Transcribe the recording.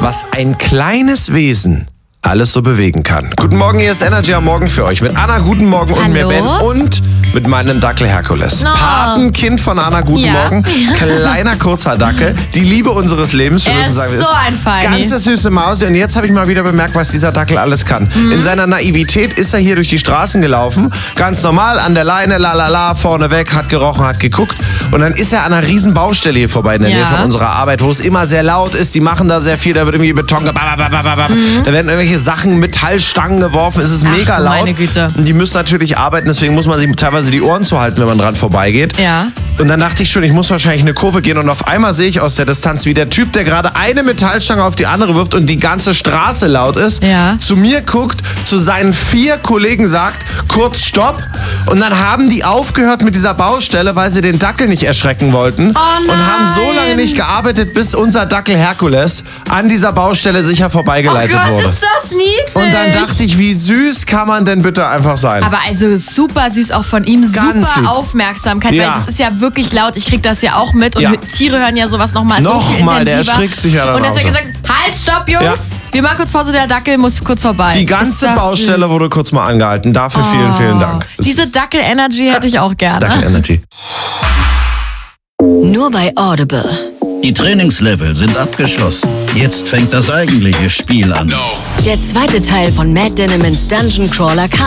was ein kleines Wesen alles so bewegen kann. Guten Morgen, hier ist Energy am Morgen für euch. Mit Anna, guten Morgen und mir Ben und mit meinem Dackel Herkules. Patenkind von Anna, guten Morgen. Kleiner, kurzer Dackel. Die Liebe unseres Lebens. Er ist so ein Feini. Ganz süße Maus. Und jetzt habe ich mal wieder bemerkt, was dieser Dackel alles kann. In seiner Naivität ist er hier durch die Straßen gelaufen. Ganz normal, an der Leine, lalala, vorne weg, hat gerochen, hat geguckt. Und dann ist er an einer riesen Baustelle hier vorbei in der Nähe von unserer Arbeit, wo es immer sehr laut ist. Die machen da sehr viel, da wird irgendwie Beton, da werden irgendwelche Sachen, Metallstangen geworfen. Es ist mega laut. Meine Güte. Und die müssen natürlich arbeiten, deswegen muss man sich teilweise die Ohren zuhalten, wenn man dran vorbeigeht. Ja. Und dann dachte ich schon, ich muss wahrscheinlich eine Kurve gehen und auf einmal sehe ich aus der Distanz, wie der Typ, der gerade eine Metallstange auf die andere wirft und die ganze Straße laut ist, zu mir guckt, zu seinen 4 Kollegen sagt, kurz Stopp. Und dann haben die aufgehört mit dieser Baustelle, weil sie den Dackel nicht erschrecken wollten. Und haben so lange nicht gearbeitet, bis unser Dackel Herkules an dieser Baustelle sicher vorbeigeleitet wurde. Ist das niedlich. Und dann dachte ich, wie süß kann man denn bitte einfach sein? Aber also super süß auch von ihm, Ganz super lieb. Aufmerksamkeit, weil das ist ja wirklich laut. Ich krieg das ja auch mit und Tiere hören ja sowas nochmal so viel intensiver. Der erschrickt sich ja dann und er hat ja gesagt, halt, stopp, Jungs, wir machen kurz Pause, der Dackel muss kurz vorbei. Die ganze Baustelle wurde kurz mal angehalten. Dafür vielen, vielen Dank. Diese Dackel-Energy hätte ich auch gerne. Dackel-Energy. Nur bei Audible. Die Trainingslevel sind abgeschlossen. Jetzt fängt das eigentliche Spiel an. Der zweite Teil von Matt Dinnemans Dungeon Crawler